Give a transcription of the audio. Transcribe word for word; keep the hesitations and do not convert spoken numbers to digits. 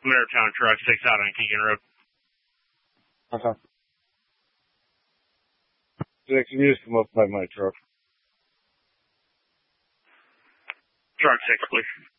Maritime Truck six out on Keegan Road. Okay. Jack, can you just come up by my truck? Truck six, please.